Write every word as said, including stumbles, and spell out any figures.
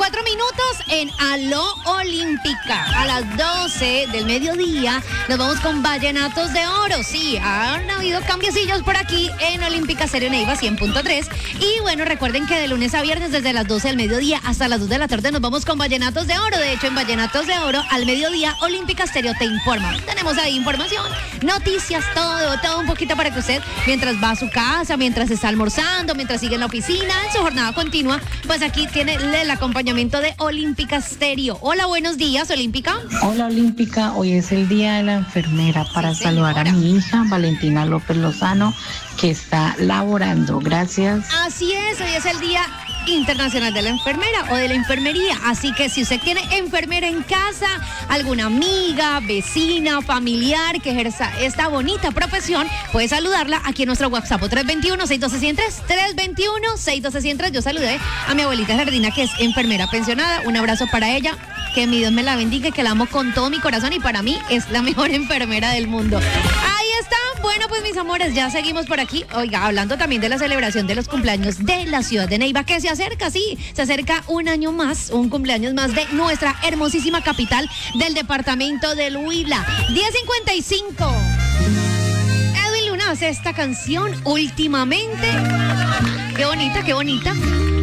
cuatro minutos en Aló Olímpica. A las doce del mediodía nos vamos con Vallenatos de Oro. Sí, han habido cambiecillos por aquí en Olímpica Stereo Neiva cien punto tres. Y bueno, recuerden que de lunes a viernes desde las doce del mediodía hasta las dos de la tarde nos vamos con Vallenatos de Oro. De hecho, en Vallenatos de Oro al mediodía Olímpica Stereo te informa. Tenemos ahí información, noticias, todo, todo un poquito para que usted, mientras va a su casa, mientras está almorzando, mientras sigue en la oficina, en su jornada continua, pues aquí tiene el acompañamiento de Olímpica Stereo. Hola, buenos días, Olímpica. Hola, Olímpica. Hoy es el Día de la Enfermera para Sí, saludar señora. a mi hija, Valentina López Lozano, que está laborando. Gracias. Así es, hoy es el Día Internacional de la Enfermera o de la Enfermería. Así que si usted tiene enfermera en casa, alguna amiga, vecina, familiar que ejerza esta bonita profesión, puede saludarla aquí en nuestro WhatsApp tres dos uno, seis uno cero tres, tres dos uno, seis uno cero tres. Yo saludé a mi abuelita Jardina, que es enfermera pensionada. Un abrazo para ella. Que mi Dios me la bendiga, que la amo con todo mi corazón y para mí es la mejor enfermera del mundo. Ahí está. Bueno, pues mis amores, ya seguimos por aquí. Oiga, hablando también de la celebración de los cumpleaños de la ciudad de Neiva, que se acerca, sí, se acerca un año más, un cumpleaños más de nuestra hermosísima capital del departamento del Huila. diez cincuenta y cinco. Edwin Luna hace esta canción últimamente. Qué bonita, qué bonita.